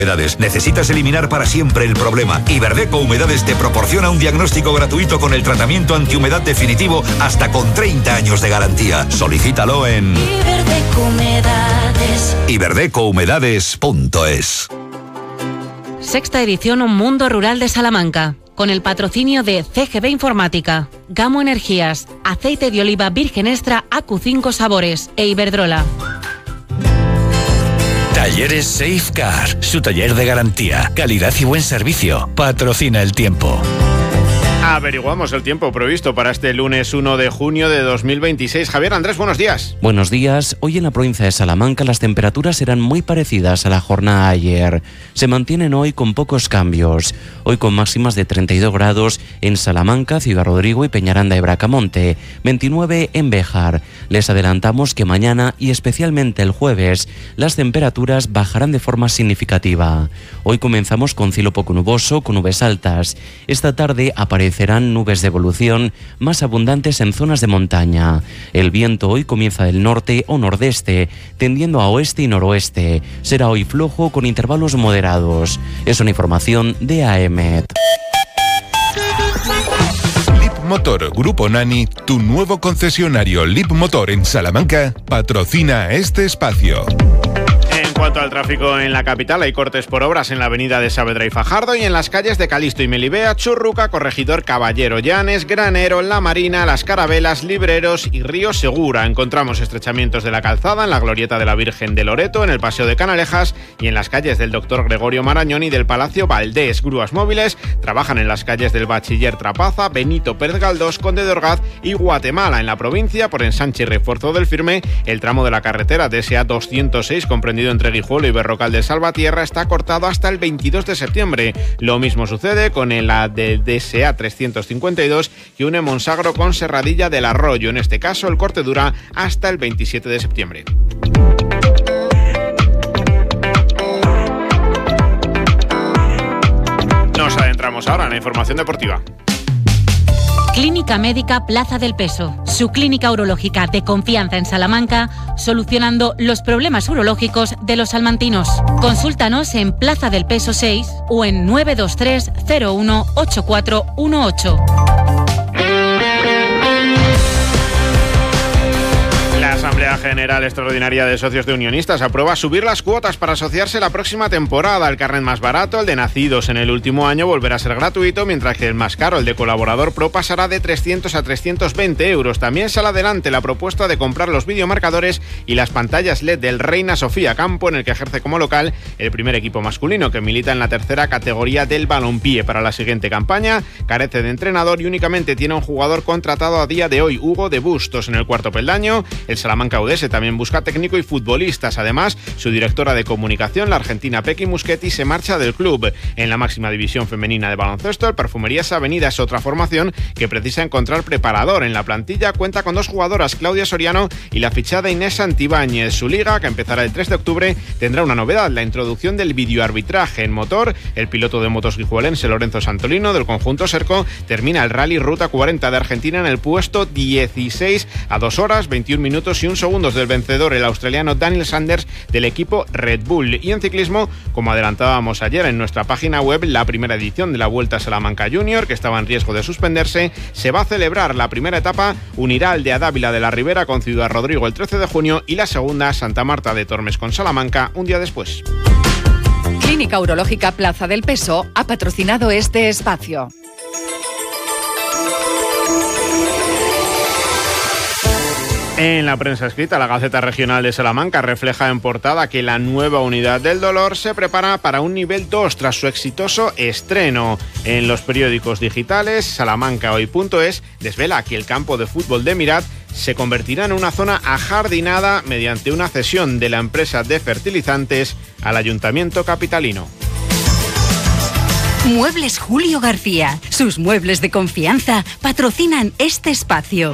Necesitas eliminar para siempre el problema. Iberdeco Humedades te proporciona un diagnóstico gratuito con el tratamiento antihumedad definitivo hasta con 30 años de garantía. Solicítalo en Iberdeco Humedades. iberdecohumedades.es. Sexta edición Un Mundo Rural de Salamanca, con el patrocinio de CGB Informática, Gamo Energías, Aceite de Oliva Virgen Extra AQ5 Sabores e Iberdrola. Talleres Safecar, su taller de garantía, calidad y buen servicio. Patrocina el tiempo. Averiguamos el tiempo previsto para este lunes 1 de junio de 2026. Javier Andrés, buenos días. Buenos días. Hoy en la provincia de Salamanca las temperaturas serán muy parecidas a la jornada de ayer. Se mantienen hoy con pocos cambios. Hoy con máximas de 32 grados en Salamanca, Ciudad Rodrigo y Peñaranda de Bracamonte. 29 en Béjar. Les adelantamos que mañana y especialmente el jueves las temperaturas bajarán de forma significativa. Hoy comenzamos con cielo poco nuboso, con nubes altas. Esta tarde aparecerán nubes de evolución más abundantes en zonas de montaña. El viento hoy comienza del norte o nordeste, tendiendo a oeste y noroeste. Será hoy flojo con intervalos moderados. Es una información de AEMET. Motor Grupo Nani, tu nuevo concesionario Lip Motor en Salamanca, patrocina este espacio. En cuanto al tráfico en la capital, hay cortes por obras en la avenida de Saavedra y Fajardo y en las calles de Calisto y Melibea, Churruca, Corregidor Caballero, Llanes, Granero, La Marina, Las Carabelas, Libreros y Río Segura. Encontramos estrechamientos de la calzada en la Glorieta de la Virgen de Loreto, en el Paseo de Canalejas y en las calles del Dr. Gregorio Marañón y del Palacio Valdés. Grúas móviles trabajan en las calles del Bachiller Trapaza, Benito Pérez Galdós, Conde de Orgaz y Guatemala. En la provincia, por ensanche y refuerzo del Firme, el tramo de la carretera DSA 206, comprendido entre Guijuelo y Berrocal de Salvatierra, está cortado hasta el 22 de septiembre. Lo mismo sucede con la del DSA 352 que une Monsagro con Serradilla del Arroyo. En este caso, el corte dura hasta el 27 de septiembre. Nos adentramos ahora en la información deportiva. Clínica Médica Plaza del Peso, su clínica urológica de confianza en Salamanca, solucionando los problemas urológicos de los salmantinos. Consúltanos en Plaza del Peso 6 o en 923 01 8418. La Asamblea General Extraordinaria de Socios de Unionistas aprueba subir las cuotas para asociarse la próxima temporada. El carnet más barato, el de nacidos en el último año, volverá a ser gratuito, mientras que el más caro, el de colaborador pro, pasará de 300 a 320 euros. También sale adelante la propuesta de comprar los videomarcadores y las pantallas LED del Reina Sofía, campo en el que ejerce como local el primer equipo masculino, que milita en la tercera categoría del balompié. Para la siguiente campaña carece de entrenador y únicamente tiene un jugador contratado a día de hoy, Hugo de Bustos. En el cuarto peldaño, el Salamanca UDS también busca técnico y futbolistas. Además, su directora de comunicación, la argentina Pequi Muschetti, se marcha del club. En la máxima división femenina de baloncesto, el Perfumerías Avenida es otra formación que precisa encontrar preparador. En la plantilla cuenta con dos jugadoras, Claudia Soriano y la fichada Inés Santibáñez. Su liga, que empezará el 3 de octubre, tendrá una novedad, la introducción del videoarbitraje. En motor, el piloto de motos guijuelense Lorenzo Santolino, del conjunto Serco, termina el Rally Ruta 40 de Argentina en el puesto 16 a 2 horas, 21 minutos y 1 segundos del vencedor, el australiano Daniel Sanders, del equipo Red Bull. Y en ciclismo, como adelantábamos ayer en nuestra página web, la primera edición de la Vuelta a Salamanca Junior, que estaba en riesgo de suspenderse, se va a celebrar. La primera etapa unirá al de Dávila de la Ribera con Ciudad Rodrigo el 13 de junio y la segunda, Santa Marta de Tormes con Salamanca, un día después. Clínica Urológica Plaza del Peso ha patrocinado este espacio. En la prensa escrita, la Gaceta Regional de Salamanca refleja en portada que la nueva unidad del dolor se prepara para un nivel 2 tras su exitoso estreno. En los periódicos digitales, salamancahoy.es desvela que el campo de fútbol de Mirat se convertirá en una zona ajardinada mediante una cesión de la empresa de fertilizantes al Ayuntamiento capitalino. Muebles Julio García, sus muebles de confianza, patrocinan este espacio.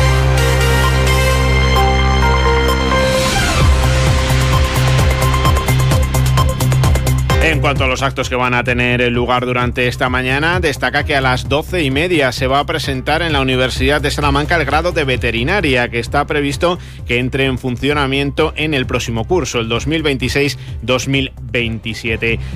En cuanto a los actos que van a tener lugar durante esta mañana, destaca que a las 12:30 se va a presentar en la Universidad de Salamanca el grado de veterinaria, que está previsto que entre en funcionamiento en el próximo curso, el 2026-2027.